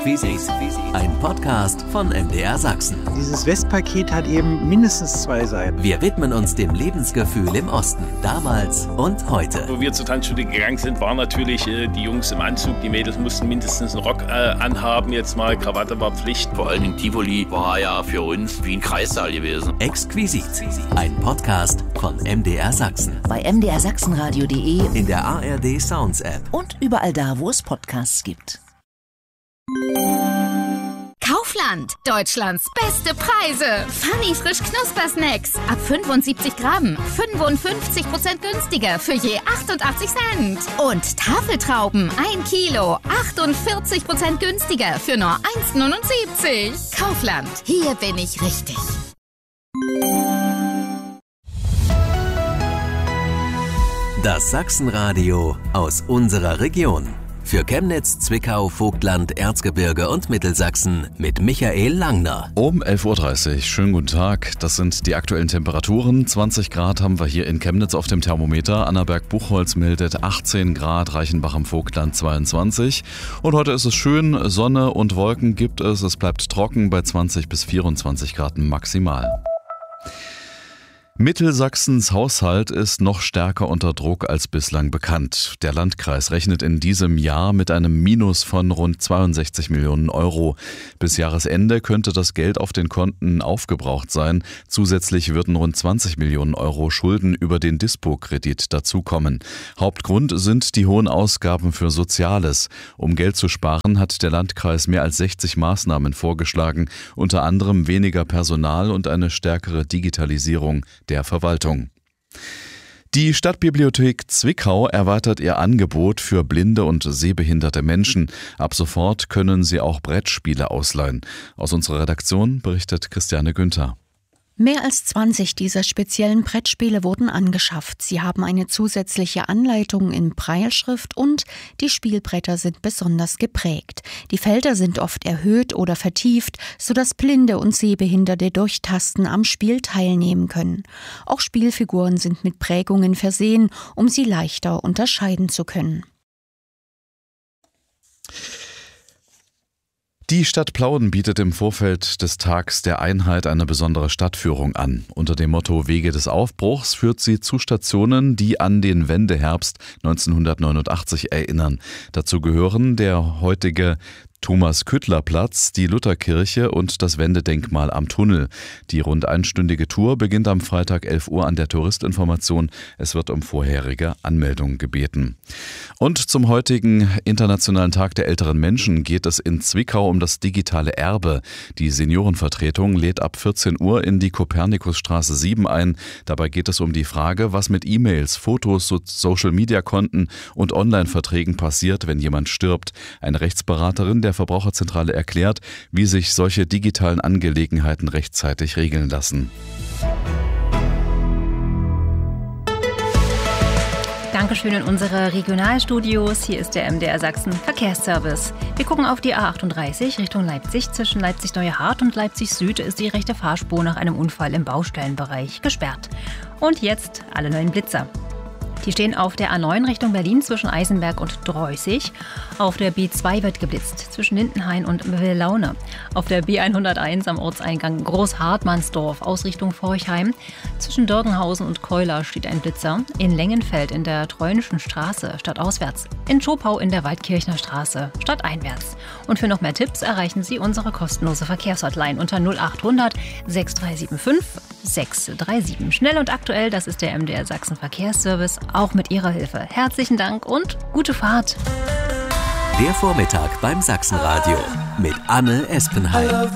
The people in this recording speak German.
Exquisit, ein Podcast von MDR Sachsen. Dieses Westpaket hat eben mindestens 2 Seiten. Wir widmen uns dem Lebensgefühl im Osten, damals und heute. Wo wir zur Tanzschule gegangen sind, waren natürlich die Jungs im Anzug, die Mädels mussten mindestens einen Rock anhaben, jetzt mal Krawatte war Pflicht. Vor allem in Tivoli war ja für uns wie ein Kreissaal gewesen. Exquisit, ein Podcast von MDR Sachsen. Bei mdrsachsenradio.de, in der ARD Sounds App und überall da, wo es Podcasts gibt. Kaufland, Deutschlands beste Preise. Funny frisch Knuspersnacks. Ab 75 Gramm, 55% günstiger für je 88 Cent. Und Tafeltrauben, 1 Kilo, 48% günstiger für nur 1,79. Kaufland, hier bin ich richtig. Das Sachsenradio aus unserer Region. Für Chemnitz, Zwickau, Vogtland, Erzgebirge und Mittelsachsen mit Michael Langner. Um 11.30 Uhr, schönen guten Tag. Das sind die aktuellen Temperaturen. 20 Grad haben wir hier in Chemnitz auf dem Thermometer. Annaberg-Buchholz meldet 18 Grad, Reichenbach im Vogtland 22. Und heute ist es schön, Sonne und Wolken gibt es. Es bleibt trocken bei 20 bis 24 Grad maximal. Mittelsachsens Haushalt ist noch stärker unter Druck als bislang bekannt. Der Landkreis rechnet in diesem Jahr mit einem Minus von rund 62 Millionen Euro. Bis Jahresende könnte das Geld auf den Konten aufgebraucht sein. Zusätzlich würden rund 20 Millionen Euro Schulden über den Dispo-Kredit dazukommen. Hauptgrund sind die hohen Ausgaben für Soziales. Um Geld zu sparen, hat der Landkreis mehr als 60 Maßnahmen vorgeschlagen, unter anderem weniger Personal und eine stärkere Digitalisierung der Verwaltung. Die Stadtbibliothek Zwickau erweitert ihr Angebot für blinde und sehbehinderte Menschen. Ab sofort können sie auch Brettspiele ausleihen. Aus unserer Redaktion berichtet Christiane Günther. Mehr als 20 dieser speziellen Brettspiele wurden angeschafft. Sie haben eine zusätzliche Anleitung in Brailleschrift und die Spielbretter sind besonders geprägt. Die Felder sind oft erhöht oder vertieft, sodass Blinde und Sehbehinderte durch Tasten am Spiel teilnehmen können. Auch Spielfiguren sind mit Prägungen versehen, um sie leichter unterscheiden zu können. Die Stadt Plauen bietet im Vorfeld des Tags der Einheit eine besondere Stadtführung an. Unter dem Motto Wege des Aufbruchs führt sie zu Stationen, die an den Wendeherbst 1989 erinnern. Dazu gehören der heutige Thomas-Küttler-Platz, die Lutherkirche und das Wendedenkmal am Tunnel. Die rund einstündige Tour beginnt am Freitag 11 Uhr an der Touristinformation. Es wird um vorherige Anmeldung gebeten. Und zum heutigen Internationalen Tag der älteren Menschen geht es in Zwickau um das digitale Erbe. Die Seniorenvertretung lädt ab 14 Uhr in die Kopernikusstraße 7 ein. Dabei geht es um die Frage, was mit E-Mails, Fotos, Social-Media-Konten und Online-Verträgen passiert, wenn jemand stirbt. Eine Rechtsberaterin der Verbraucherzentrale erklärt, wie sich solche digitalen Angelegenheiten rechtzeitig regeln lassen. Dankeschön in unsere Regionalstudios. Hier ist der MDR Sachsen Verkehrsservice. Wir gucken auf die A38 Richtung Leipzig. Zwischen Leipzig-Neuhardt und Leipzig Süd ist die rechte Fahrspur nach einem Unfall im Baustellenbereich gesperrt. Und jetzt alle neuen Blitzer. Die stehen auf der A9 Richtung Berlin zwischen Eisenberg und Dreußig. Auf der B2 wird geblitzt zwischen Lindenhain und Willaune. Auf der B101 am Ortseingang Großhartmannsdorf aus Richtung Forchheim. Zwischen Dörgenhausen und Keuler steht ein Blitzer. In Lengenfeld in der Treunischen Straße stadtauswärts. In Schopau in der Waldkirchner Straße stadteinwärts. Und für noch mehr Tipps erreichen Sie unsere kostenlose Verkehrshotline unter 0800 6375 637. Schnell und aktuell, das ist der MDR Sachsen Verkehrsservice. Auch mit Ihrer Hilfe. Herzlichen Dank und gute Fahrt. Der Vormittag beim Sachsenradio mit Anne Espenheim.